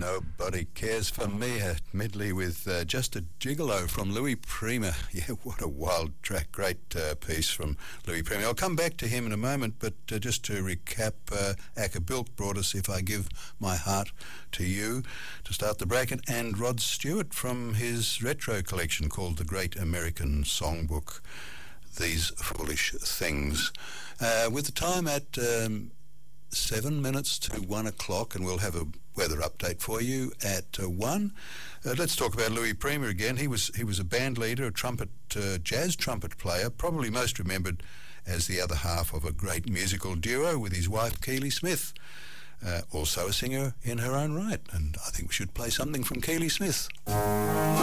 Nobody Cares for Me, a medley with Just a Gigolo from Louis Prima. Yeah, what a wild track. Great piece from Louis Prima. I'll come back to him in a moment, but just to recap, Acker Bilk brought us If I Give My Heart to You to start the bracket, and Rod Stewart from his retro collection called The Great American Songbook, These Foolish Things. With the time at 7 minutes to 1 o'clock, and we'll have a weather update for you at 1. Let's talk about Louis Prima again. He was a band leader, a trumpet, jazz trumpet player, probably most remembered as the other half of a great musical duo with his wife Keely Smith, also a singer in her own right. And I think we should play something from Keely Smith.